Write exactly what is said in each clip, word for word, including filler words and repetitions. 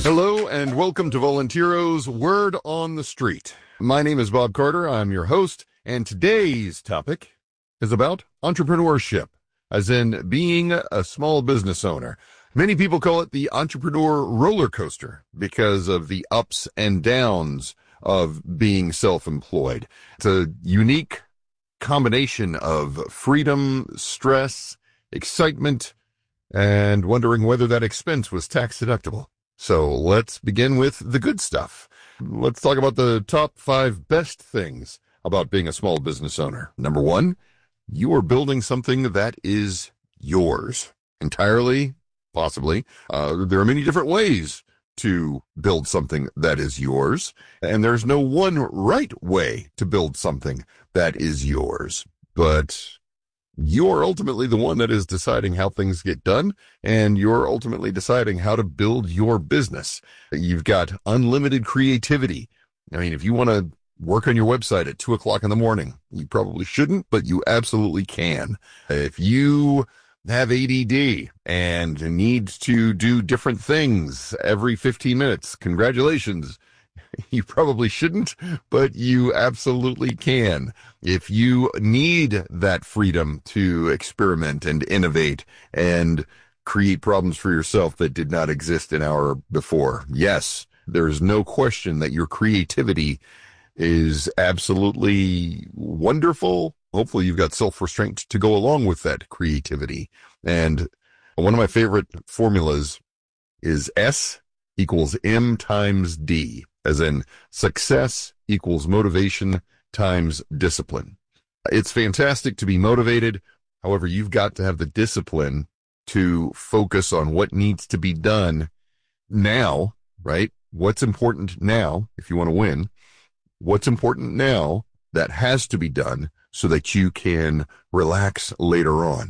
Hello and welcome to Volunteero's Word on the Street. My name is Bob Carter. I'm your host, and today's topic is about entrepreneurship, as in being a small business owner. Many people call it the entrepreneur roller coaster because of the ups and downs of being self-employed. It's a unique combination of freedom, stress, excitement, and wondering whether that expense was tax deductible. So let's begin with the good stuff. Let's talk about the top five best things about being a small business owner. Number one, you are building something that is yours entirely, possibly. Uh, there are many different ways to build something that is yours, and there's no one right way to build something that is yours. But you're ultimately the one that is deciding how things get done, and you're ultimately deciding how to build your business. You've got unlimited creativity. I mean, if you want to work on your website at two o'clock in the morning, you probably shouldn't, but you absolutely can. If you have A D D and need to do different things every fifteen minutes, congratulations. You probably shouldn't, but you absolutely can. If you need that freedom to experiment and innovate and create problems for yourself that did not exist an hour before, yes, there is no question that your creativity is absolutely wonderful. Hopefully you've got self-restraint to go along with that creativity. And one of my favorite formulas is S equals M times D. As in, success equals motivation times discipline. It's fantastic to be motivated. However, you've got to have the discipline to focus on what needs to be done now, right? What's important now, if you want to win? What's important now that has to be done so that you can relax later on?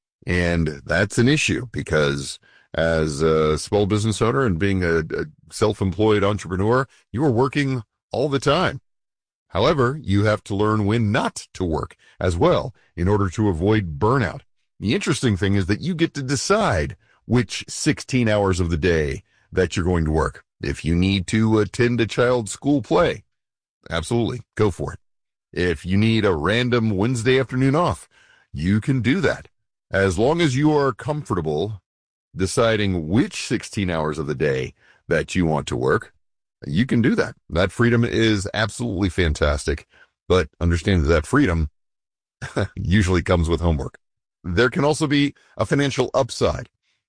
And that's an issue because as a small business owner and being a, a self-employed entrepreneur, you are working all the time. However, you have to learn when not to work as well in order to avoid burnout. The interesting thing is that you get to decide which sixteen hours of the day that you're going to work. If you need to attend a child's school play, absolutely, go for it. If you need a random Wednesday afternoon off, you can do that. As long as you are comfortable deciding which sixteen hours of the day that you want to work, you can do that. That freedom is absolutely fantastic, but understand that that freedom usually comes with homework. There can also be a financial upside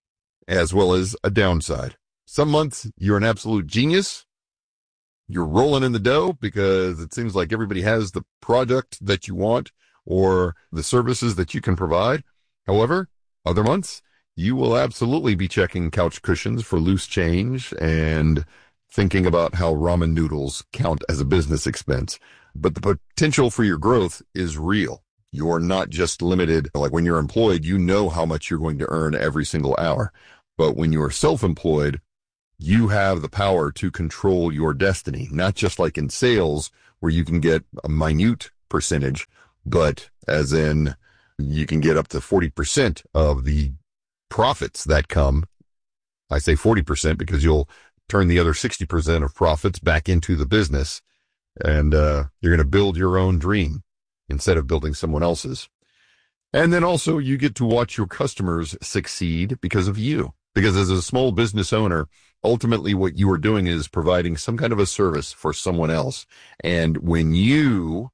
as well as a downside. Some months you're an absolute genius. You're rolling in the dough because it seems like everybody has the product that you want or the services that you can provide. However, other months, you will absolutely be checking couch cushions for loose change and thinking about how ramen noodles count as a business expense. But the potential for your growth is real. You're not just limited, like when you're employed, you know how much you're going to earn every single hour. But when you're self-employed, you have the power to control your destiny, not just like in sales where you can get a minute percentage, but as in you can get up to forty percent of the profits that come. I say forty percent because you'll turn the other sixty percent of profits back into the business, and uh, you're going to build your own dream instead of building someone else's. And then also you get to watch your customers succeed because of you. Because as a small business owner, ultimately what you are doing is providing some kind of a service for someone else. And when you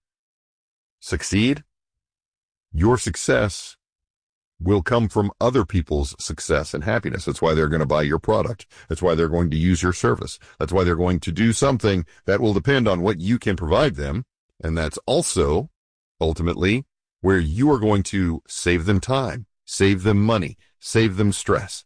succeed, your success will come from other people's success and happiness. That's why they're going to buy your product. That's why they're going to use your service. That's why they're going to do something that will depend on what you can provide them. And that's also ultimately where you are going to save them time, save them money, save them stress.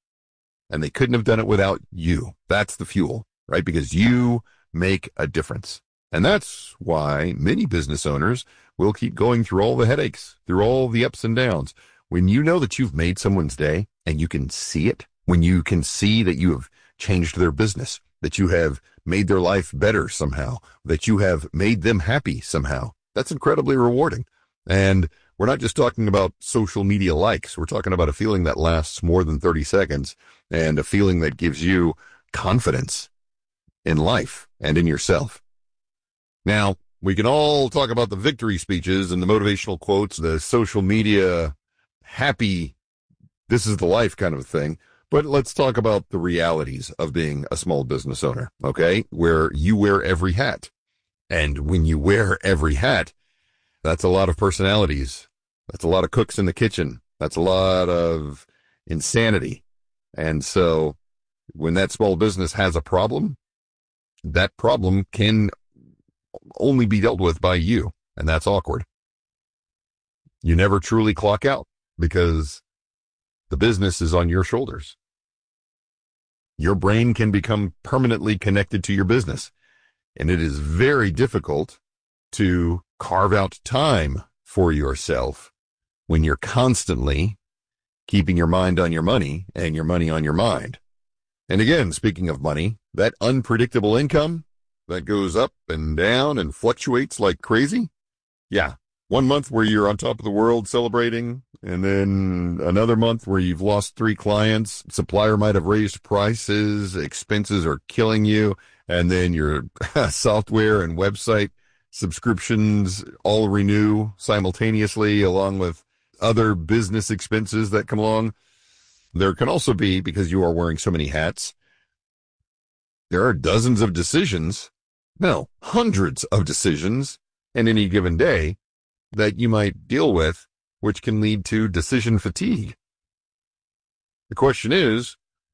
And they couldn't have done it without you. That's the fuel, right? Because you make a difference. And that's why many business owners will keep going through all the headaches, through all the ups and downs. When you know that you've made someone's day and you can see it, when you can see that you have changed their business, that you have made their life better somehow, that you have made them happy somehow, that's incredibly rewarding. And we're not just talking about social media likes. We're talking about a feeling that lasts more than thirty seconds and a feeling that gives you confidence in life and in yourself. Now, we can all talk about the victory speeches and the motivational quotes, the social media happy, this is the life kind of thing. But let's talk about the realities of being a small business owner, okay? Where you wear every hat. And when you wear every hat, that's a lot of personalities. That's a lot of cooks in the kitchen. That's a lot of insanity. And so when that small business has a problem, that problem can only be dealt with by you. And that's awkward. You never truly clock out because the business is on your shoulders. Your brain can become permanently connected to your business. And it is very difficult to carve out time for yourself when you're constantly keeping your mind on your money and your money on your mind. And again, speaking of money, that unpredictable income that goes up and down and fluctuates like crazy. Yeah. One month where you're on top of the world celebrating, and then another month where you've lost three clients, supplier might have raised prices, expenses are killing you, and then your software and website subscriptions all renew simultaneously along with other business expenses that come along. There can also be, because you are wearing so many hats, there are dozens of decisions, no, hundreds of decisions in any given day that you might deal with, which can lead to decision fatigue. The question is,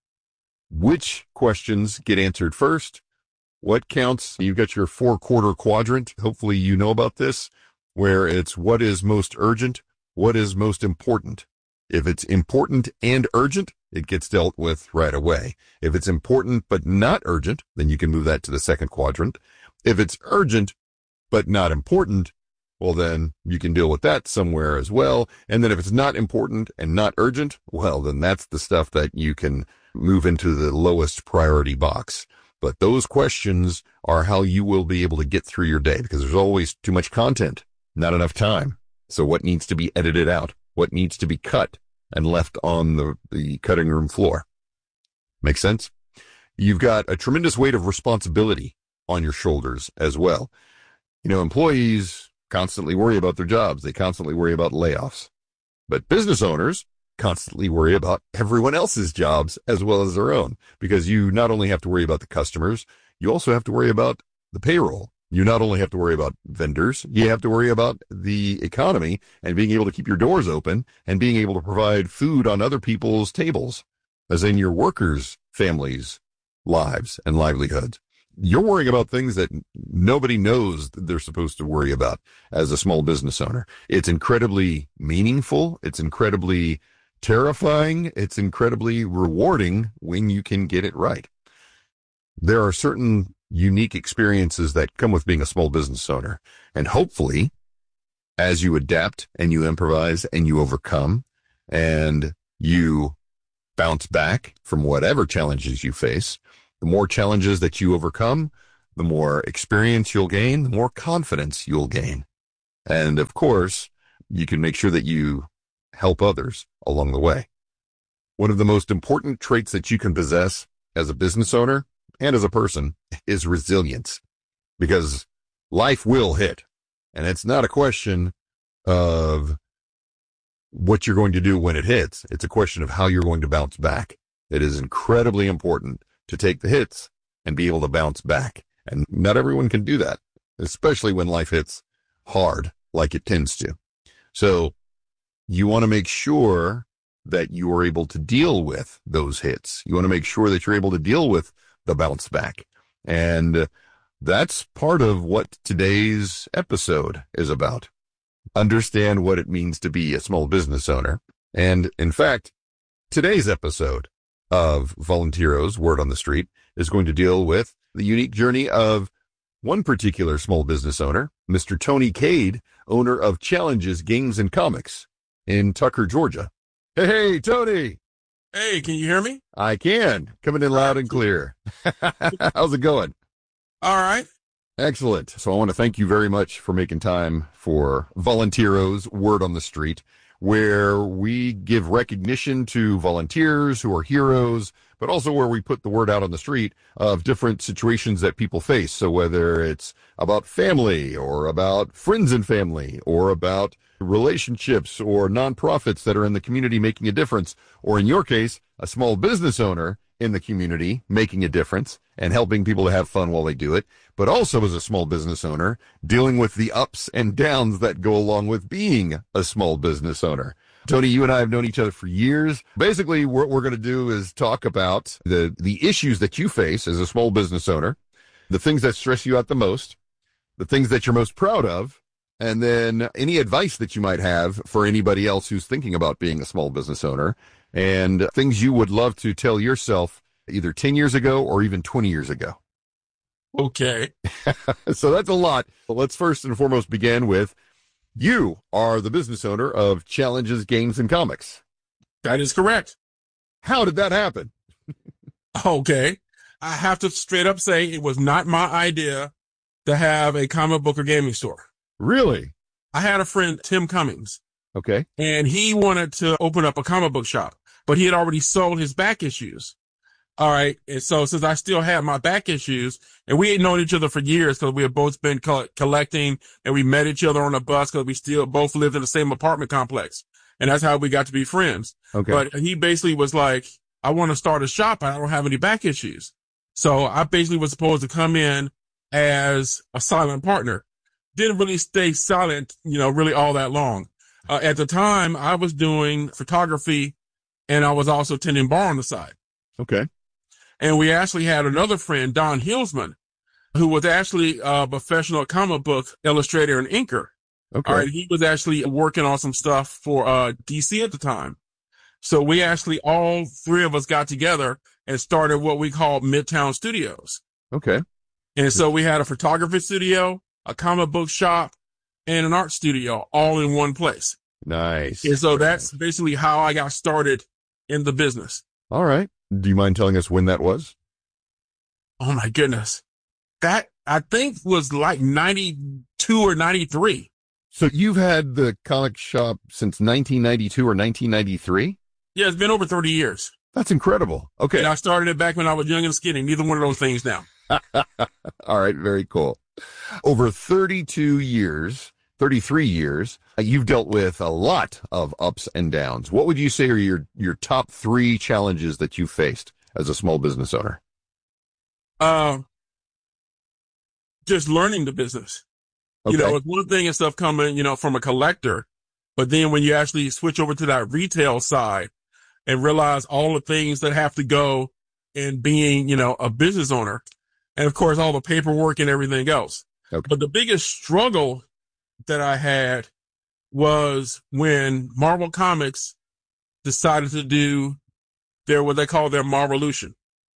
which questions get answered first? What counts? You've got your four-quarter quadrant. Hopefully you know about this, where it's what is most urgent, what is most important. If it's important and urgent, it gets dealt with right away. If it's important but not urgent, then you can move that to the second quadrant. If it's urgent but not important, well, then you can deal with that somewhere as well. And then if it's not important and not urgent, well, then that's the stuff that you can move into the lowest priority box. But those questions are how you will be able to get through your day, because there's always too much content, not enough time. So what needs to be edited out? What needs to be cut and left on the, the cutting room floor? Make sense? You've got a tremendous weight of responsibility on your shoulders as well. You know, employees constantly worry about their jobs. They constantly worry about layoffs. But business owners constantly worry about everyone else's jobs as well as their own, because you not only have to worry about the customers, you also have to worry about the payroll. You not only have to worry about vendors, you have to worry about the economy and being able to keep your doors open and being able to provide food on other people's tables, as in your workers' families' lives and livelihoods. You're worrying about things that nobody knows that they're supposed to worry about as a small business owner. It's incredibly meaningful. It's incredibly terrifying. It's incredibly rewarding when you can get it right. There are certain unique experiences that come with being a small business owner. And hopefully, as you adapt and you improvise and you overcome and you bounce back from whatever challenges you face, the more challenges that you overcome, the more experience you'll gain, the more confidence you'll gain. And of course, you can make sure that you help others along the way. One of the most important traits that you can possess as a business owner and as a person is resilience, because life will hit. And it's not a question of what you're going to do when it hits. It's a question of how you're going to bounce back. It is incredibly important to take the hits and be able to bounce back. And not everyone can do that, especially when life hits hard like it tends to. So you want to make sure that you are able to deal with those hits. You want to make sure that you're able to deal with the bounce back. And that's part of what today's episode is about. Understand what it means to be a small business owner. And in fact, today's episode of Volunteeros, Word on the Street, is going to deal with the unique journey of one particular small business owner, Mister Tony Cade, owner of Challenges Games and Comics in Tucker, Georgia. Hey, hey, Tony. Hey, can you hear me? I can. Coming in loud and clear. How's it going? All right. Excellent. So I want to thank you very much for making time for Volunteeros, Word on the Street, where we give recognition to volunteers who are heroes, but also where we put the word out on the street of different situations that people face. So whether it's about family or about friends and family or about relationships or nonprofits that are in the community making a difference, or in your case, a small business owner in the community making a difference and helping people to have fun while they do it, but also as a small business owner, dealing with the ups and downs that go along with being a small business owner. Tony, you and I have known each other for years. Basically, what we're going to do is talk about the, the issues that you face as a small business owner, the things that stress you out the most, the things that you're most proud of, and then any advice that you might have for anybody else who's thinking about being a small business owner, and things you would love to tell yourself either ten years ago or even twenty years ago. Okay. So that's a lot. But let's first and foremost begin with, you are the business owner of Challenges Games and Comics. That is correct. How did that happen? Okay. I have to straight up say it was not my idea to have a comic book or gaming store. Really? I had a friend, Tim Cummings, Okay. and he wanted to open up a comic book shop, but he had already sold his back issues. All right. And so since I still had my back issues, and we had known each other for years because we had both been co- collecting, and we met each other on a bus because we still both lived in the same apartment complex. And that's how we got to be friends. Okay. But he basically was like, I want to start a shop. I don't have any back issues. So I basically was supposed to come in as a silent partner. Didn't really stay silent, you know, really all that long. Uh, at the time, I was doing photography, and I was also tending bar on the side. Okay. And we actually had another friend, Don Hilsman, who was actually a professional comic book illustrator and inker. Okay. All right. He was actually working on some stuff for uh, D C at the time. So we actually, all three of us got together and started what we called Midtown Studios. Okay. And so we had a photography studio, a comic book shop, and an art studio all in one place. Nice. And so that's basically how I got started in the business. All right. Do you mind telling us when that was? Oh my goodness. That I think was like ninety-two or ninety-three. So you've had the comic shop since nineteen ninety-two or nineteen ninety-three? Yeah, it's been over thirty years. That's incredible. Okay. And I started it back when I was young and skinny. Neither one of those things now. All right. Very cool. Over thirty-two years, thirty-three years, uh, you've dealt with a lot of ups and downs. What would you say are your, your top three challenges that you faced as a small business owner? Uh, just learning the business. Okay. You know, it's one thing and stuff coming, you know, from a collector, but then when you actually switch over to that retail side and realize all the things that have to go in being, you know, a business owner, and of course, all the paperwork and everything else. Okay. But the biggest struggle that I had was when Marvel Comics decided to do their, what they call their Marvolution.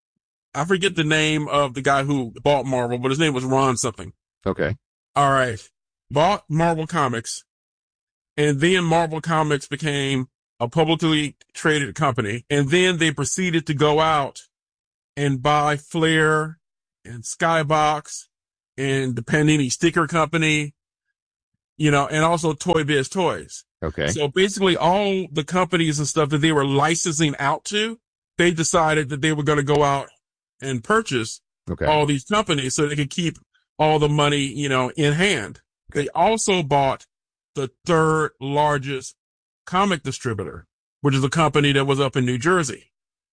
I forget the name of the guy who bought Marvel, but his name was Ron something. Okay. All right. Bought Marvel Comics, and then Marvel Comics became a publicly traded company. And then they proceeded to go out and buy Flair and Skybox and the Panini Sticker Company, you know, and also Toy Biz Toys. Okay. So basically all the companies and stuff that they were licensing out to, they decided that they were going to go out and purchase Okay. all these companies so they could keep all the money, you know, in hand. Okay. They also bought the third largest comic distributor, which is a company that was up in New Jersey.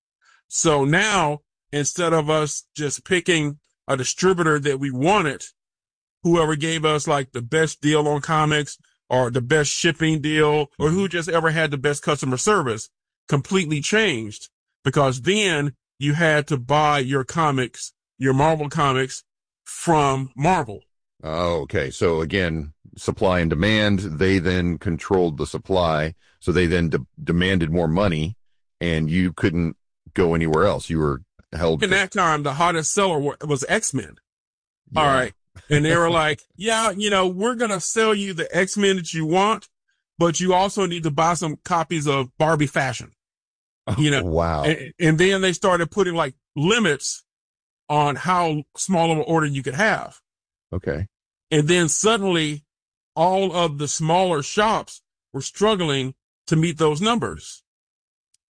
So now, instead of us just picking a distributor that we wanted, whoever gave us like the best deal on comics or the best shipping deal or who just ever had the best customer service completely changed, because then you had to buy your comics, your Marvel comics from Marvel. Oh, okay. So again, supply and demand, they then controlled the supply. So they then de- demanded more money and you couldn't go anywhere else. You were held. In to- that time, the hottest seller wa- was X-Men. Yeah. All right. And they were like, yeah, you know, we're going to sell you the X-Men that you want, but you also need to buy some copies of Barbie Fashion. You know, Wow. and, and then they started putting like limits on how small of an order you could have. Okay. And then suddenly all of the smaller shops were struggling to meet those numbers.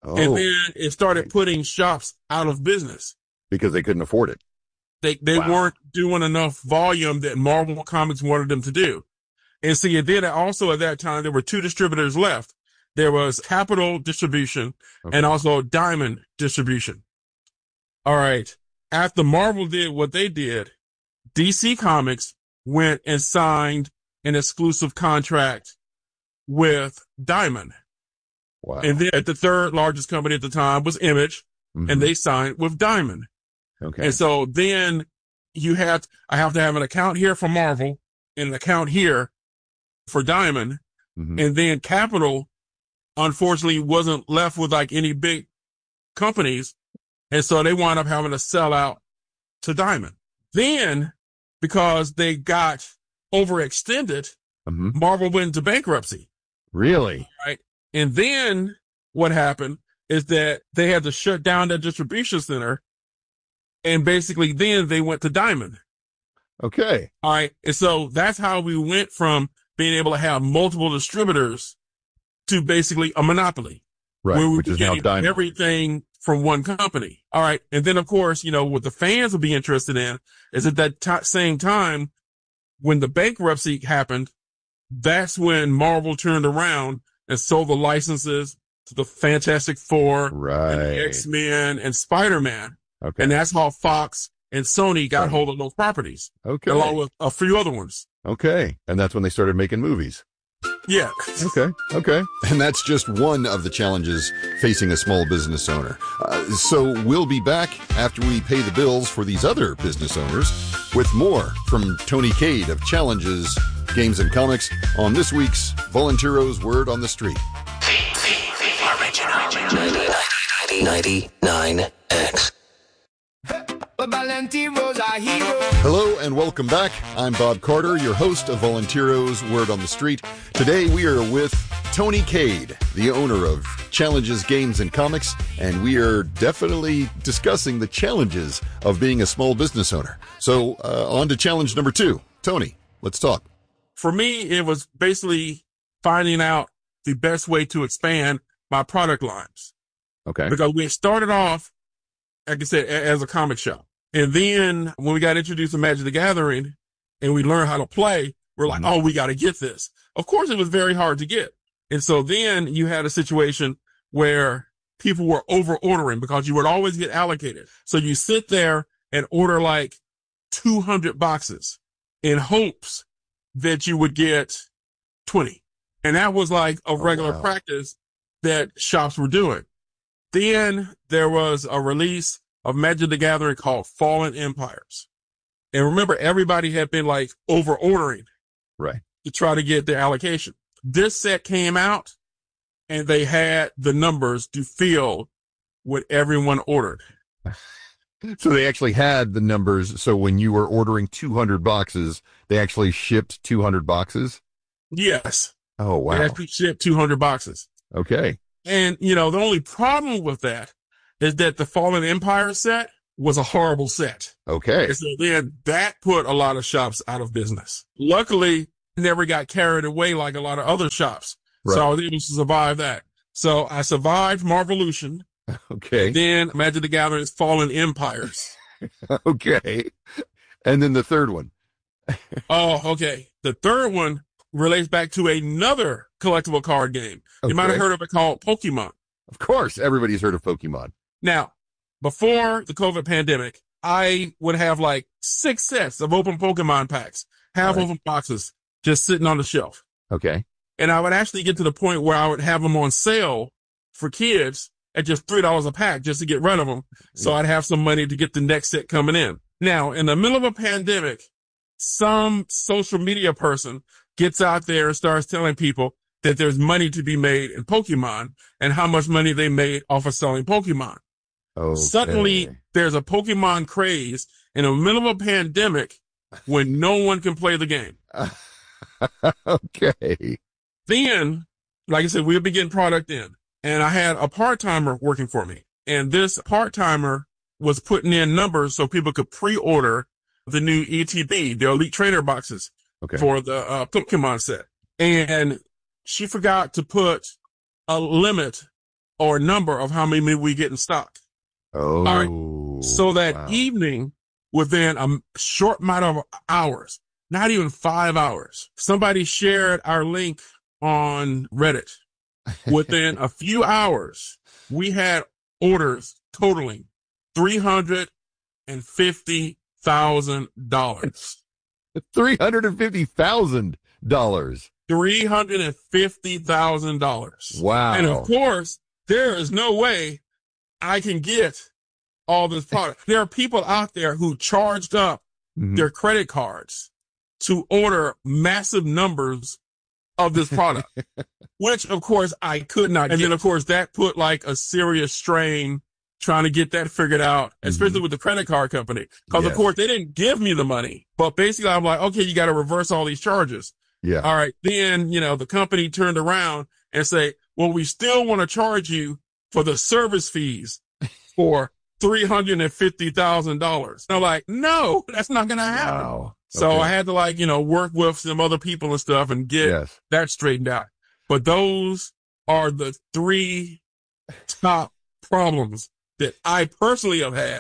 Oh, And then it started putting shops out of business. because they couldn't afford it. They they Wow. weren't doing enough volume that Marvel Comics wanted them to do. And see, and then also at that time, there were two distributors left. There was Capital Distribution Okay. and also Diamond Distribution. All right. After Marvel did what they did, D C Comics went and signed an exclusive contract with Diamond. Wow. And then the third largest company at the time was Image, Mhm. and they signed with Diamond. Okay. And so then you have, I have to have an account here for Marvel and an account here for Diamond. Mhm. And then Capital, unfortunately, wasn't left with like any big companies. And so they wound up having to sell out to Diamond. Then, because they got overextended, Mhm. Marvel went into bankruptcy. Really? Right. And then what happened is that they had to shut down that distribution center. And basically then they went to Diamond. Okay. All right. And so that's how we went from being able to have multiple distributors to basically a monopoly. Right. Where we Which were is now getting Diamond. everything from one company. All right. And then of course, you know, what the fans will be interested in is at that t- same time when the bankruptcy happened, that's when Marvel turned around and sold the licenses to the Fantastic Four, and Right. the X-Men and Spider-Man. Okay. And that's how Fox and Sony got Right. hold of those properties, Okay. along with a few other ones. Okay. And that's when they started making movies. Yeah. Okay. Okay. And that's just one of the challenges facing a small business owner. Uh, so we'll be back after we pay the bills for these other business owners with more from Tony Cade of Challenges, Games and Comics on this week's Volunteero's Word on the Street. ninety-nine X. Hello and welcome back. I'm Bob Carter, your host of Volunteero's Word on the Street. Today we are with Tony Cade, the owner of Challenges, Games and Comics, and we are definitely discussing the challenges of being a small business owner. So uh, on to challenge number two. Tony, let's talk. For me, it was basically finding out the best way to expand my product lines. Okay. Because we started off, like I said, a- as a comic shop. And then when we got introduced to Magic the Gathering and we learned how to play, we're like, Mhm. oh, we got to get this. Of course, it was very hard to get. And so then you had a situation where people were over ordering because you would always get allocated. So you sit there and order like two hundred boxes in hopes that you would get twenty. And that was like a regular wow. practice that shops were doing. Then there was a release of Magic the Gathering called Fallen Empires. And remember, everybody had been like over ordering Right. to try to get their allocation. This set came out and they had the numbers to fill what everyone ordered. So they actually had the numbers. So when you were ordering two hundred boxes, they actually shipped two hundred boxes? Yes. Oh, They wow. actually shipped two hundred boxes. Okay. And, you know, the only problem with that is that the Fallen Empire set was a horrible set. Okay. And so then that put a lot of shops out of business. Luckily, never got carried away like a lot of other shops. Right. So I was able to survive that. So I survived Marvolution, Okay. then Magic the Gathering's Fallen Empires. Okay. And then the third one. Oh, okay. The third one relates back to another collectible card game. You might have Okay. heard of it called Pokemon. Of course, everybody's heard of Pokemon. Now, before the COVID pandemic, I would have like six sets of open Pokemon packs, half Right. open boxes, just sitting on the shelf. Okay. And I would actually get to the point where I would have them on sale for kids at just three dollars a pack just to get rid of them. So Yeah. I'd have some money to get the next set coming in. Now, in the middle of a pandemic, some social media person gets out there and starts telling people that there's money to be made in Pokemon and how much money they made off of selling Pokemon. Okay. Suddenly, there's a Pokemon craze in the middle of a pandemic when no one can play the game. Okay. Then, like I said, we'll be getting product in. And I had a part-timer working for me. And this part-timer was putting in numbers so people could pre-order the new E T B, the Elite Trainer boxes Okay. for the uh, Pokemon set. And she forgot to put a limit or number of how many we get in stock. Oh, all right. So that wow. evening, within a short amount of hours, not even five hours, somebody shared our link on Reddit. Within a few hours, we had orders totaling three hundred fifty thousand dollars. three hundred fifty thousand dollars. three hundred fifty thousand dollars. Wow. And of course, there is no way I can get all this product. There are people out there who charged up mm-hmm. their credit cards to order massive numbers of this product, which of course I could not. And get. Then of course that put like a serious strain trying to get that figured out, especially mm-hmm. with the credit card company. Cause yes. of course they didn't give me the money, but basically I'm like, okay, you got to reverse all these charges. Yeah. All right. Then, you know, the company turned around and say, well, we still want to charge you for the service fees for three hundred fifty thousand dollars. I'm like, no, that's not going to happen. Wow. So okay. I had to like, you know, work with some other people and stuff and get yes. that straightened out. But those are the three top problems that I personally have had.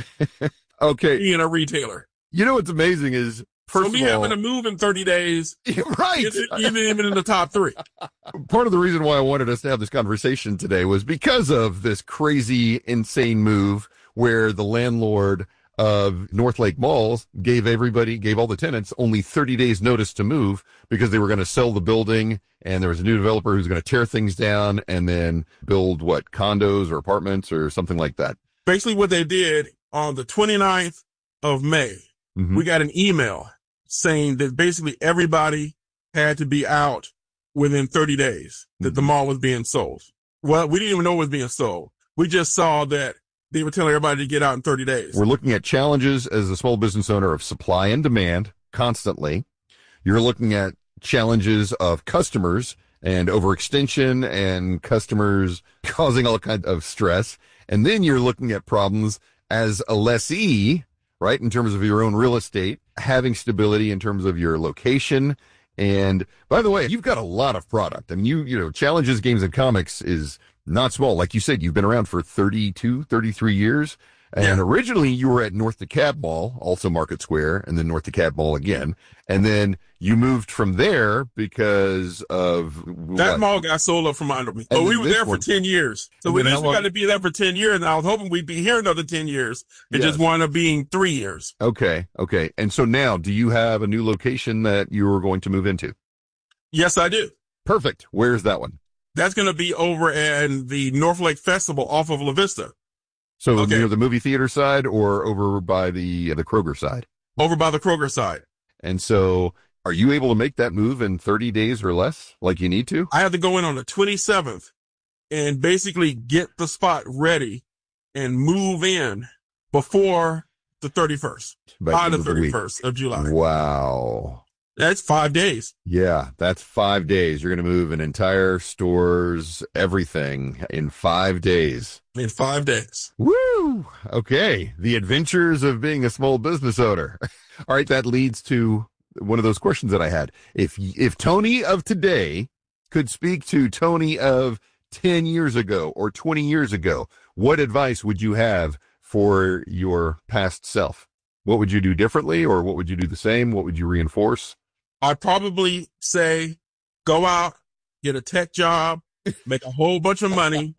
Okay. Being a retailer. You know, what's amazing is, first so me of all, having to move in thirty days. Right. Even, even in the top three. Part of the reason why I wanted us to have this conversation today was because of this crazy, insane move where the landlord of North Lake Malls gave everybody, gave all the tenants only thirty days notice to move because they were going to sell the building, and there was a new developer who's going to tear things down and then build what, condos or apartments or something like that. Basically what they did on the twenty-ninth of May, mm-hmm. we got an email saying that basically everybody had to be out within thirty days that mm-hmm. the mall was being sold. Well, we didn't even know it was being sold. We just saw that they were telling everybody to get out in thirty days. We're looking at challenges as a small business owner of supply and demand constantly. You're looking at challenges of customers and overextension and customers causing all kinds of stress. And then you're looking at problems as a lessee, right, in terms of your own real estate, having stability in terms of your location. And by the way, you've got a lot of product. I mean, you, you know, Challenges Games and Comics is not small. Like you said, you've been around for thirty-two, thirty-three years. And yeah. originally you were at North DeKalb Mall, also Market Square, and then North DeKalb Mall again. And then you moved from there because of that what? mall got sold up from under me. So we were there for ten years. So we just got to be there for ten years. And I was hoping we'd be here another ten years. It yes. just wound up being three years. Okay. Okay. And so now, do you have a new location that you are going to move into? Yes, I do. Perfect. Where's that one? That's going to be over at the North Lake Festival off of La Vista. So okay. near the movie theater side or over by the the Kroger side? Over by the Kroger side. And so are you able to make that move in thirty days or less like you need to? I have to go in on the twenty-seventh and basically get the spot ready and move in before the thirty-first, by, by the thirty-first of July. Wow. That's five days. Yeah, that's five days. You're going to move an entire store's everything in five days. In five days. Woo! Okay. The adventures of being a small business owner. All right, that leads to one of those questions that I had. If if Tony of today could speak to Tony of ten years ago or twenty years ago, what advice would you have for your past self? What would you do differently, or what would you do the same? What would you reinforce? I'd probably say, go out, get a tech job, make a whole bunch of money,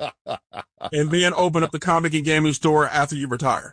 and then open up the comic and gaming store after you retire.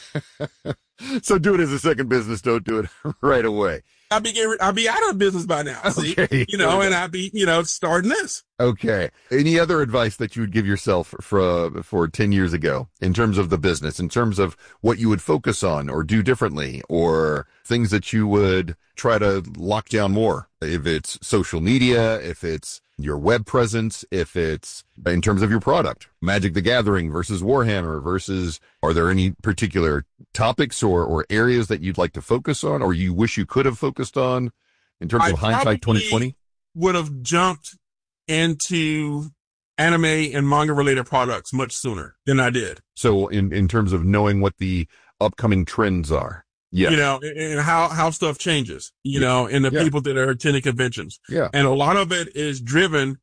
So do it as a second business. Don't do it right away. I'll be getting, I'll be out of business by now. See? Okay. You know, and I'll be, you know, starting this. Okay. Any other advice that you would give yourself for, for ten years ago in terms of the business, in terms of what you would focus on or do differently, or things that you would try to lock down more? If it's social media, if it's your web presence, if it's in terms of your product, Magic the Gathering versus Warhammer versus, are there any particular topics or, or areas that you'd like to focus on, or you wish you could have focused on in terms I of hindsight twenty twenty? Would have jumped into anime and manga related products much sooner than I did. So in, in terms of knowing what the upcoming trends are. Yeah. You know, and how, how stuff changes, you yeah. know, and the yeah. people that are attending conventions. Yeah. And a lot of it is driven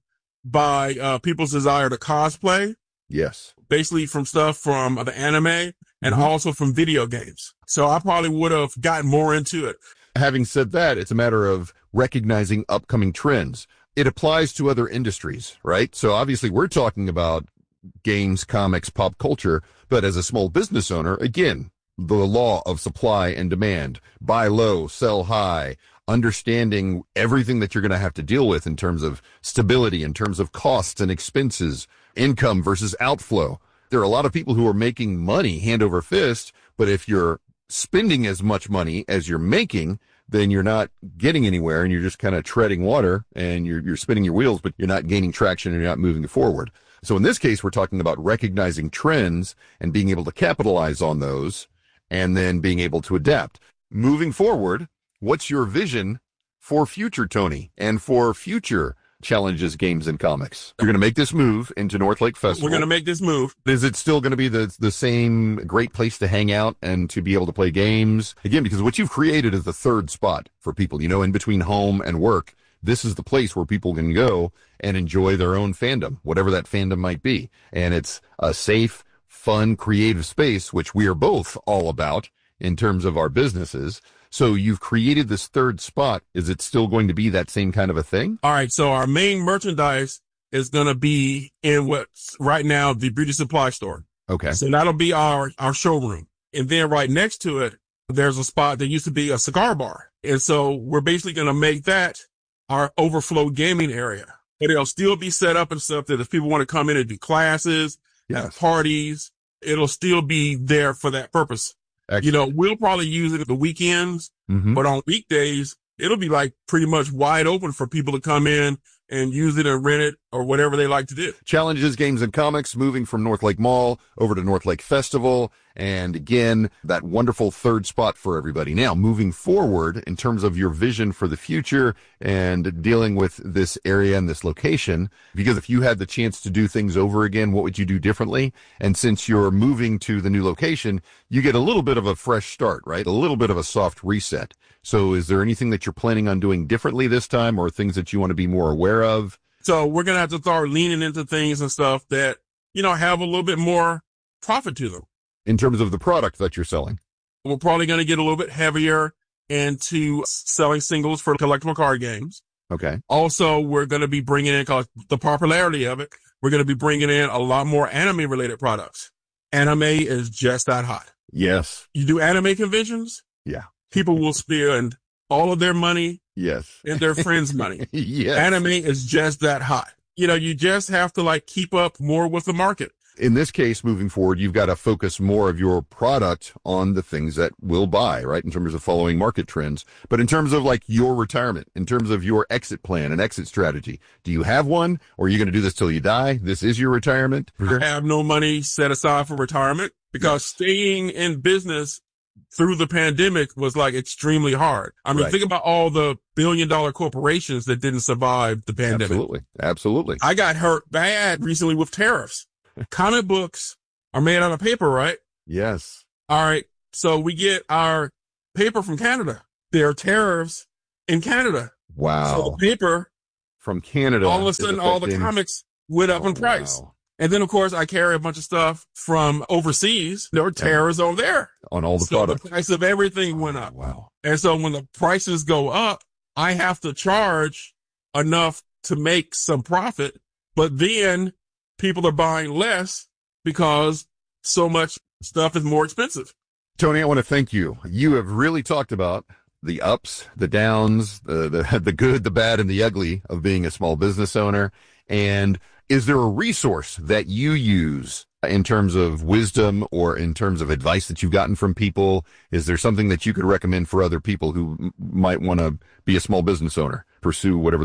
by uh, people's desire to cosplay, Yes. basically from stuff from the anime and Mhm. also from video games. So I probably would have gotten more into it. Having said that, it's a matter of recognizing upcoming trends. It applies to other industries, right? So obviously we're talking about games, comics, pop culture, but as a small business owner, again, the law of supply and demand, buy low, sell high, understanding everything that you're going to have to deal with in terms of stability, in terms of costs and expenses, income versus outflow. There are a lot of people who are making money hand over fist, but if you're spending as much money as you're making, then you're not getting anywhere and you're just kind of treading water and you're, you're spinning your wheels, but you're not gaining traction and you're not moving forward. So in this case, we're talking about recognizing trends and being able to capitalize on those and then being able to adapt. Moving forward, what's your vision for future Tony and for future challenges, games, and comics? You're going to make this move into North Lake Festival. We're going to make this move. Is it still going to be the the same great place to hang out and to be able to play games? Again, because what you've created is the third spot for people, you know, in between home and work. This is the place where people can go and enjoy their own fandom, whatever that fandom might be. And it's a safe, fun, creative space, which we are both all about in terms of our businesses. So you've created this third spot. Is it still going to be that same kind of a thing? All right. So our main merchandise is going to be in what's right now the beauty supply store. Okay. So that'll be our, our showroom. And then right next to it, there's a spot that used to be a cigar bar. And so we're basically going to make that our overflow gaming area. But it'll still be set up and stuff that if people want to come in and do classes, Yes. have parties, it'll still be there for that purpose. Excellent. You know, we'll probably use it at the weekends, Mhm. but on weekdays, it'll be like pretty much wide open for people to come in and use it and rent it or whatever they like to do. Challenges, games, and comics, moving from North Lake Mall over to North Lake Festival. And again, that wonderful third spot for everybody. Now, moving forward in terms of your vision for the future and dealing with this area and this location, because if you had the chance to do things over again, what would you do differently? And since you're moving to the new location, you get a little bit of a fresh start, right? A little bit of a soft reset. So is there anything that you're planning on doing differently this time or things that you want to be more aware of? So we're going to have to start leaning into things and stuff that, you know, have a little bit more profit to them. In terms of the product that you're selling? We're probably going to get a little bit heavier into selling singles for collectible card games. Okay. Also, we're going to be bringing in, because the popularity of it, we're going to be bringing in a lot more anime related products. Anime is just that hot. Yes. You do anime conventions? Yeah. People will spend all of their money Yes. and their friends' money. Yes. Anime is just that hot. You know, you just have to like keep up more with the market. In this case, moving forward, you've got to focus more of your product on the things that will buy, right? In terms of following market trends. But in terms of like your retirement, in terms of your exit plan and exit strategy, do you have one or are you going to do this till you die? This is your retirement? I have no money set aside for retirement because staying in business through the pandemic was like extremely hard. I mean, Right. think about all the billion dollar corporations that didn't survive the pandemic. Absolutely. Absolutely. I got hurt bad recently with tariffs. Comic books are made out of paper, right? Yes. All right. So we get our paper from Canada. There are tariffs in Canada. So Wow. the paper, From Canada. all of a is sudden, all the affecting- comics went up Oh, in price. wow. And then, of course, I carry a bunch of stuff from overseas. There were tariffs on there. On all the So products. the price of everything went up. Wow. And so when the prices go up, I have to charge enough to make some profit. But then people are buying less because so much stuff is more expensive. Tony, I want to thank you. You have really talked about the ups, the downs, the, the, the good, the bad, and the ugly of being a small business owner. And is there a resource that you use in terms of wisdom or in terms of advice that you've gotten from people? Is there something that you could recommend for other people who m- might want to be a small business owner, pursue whatever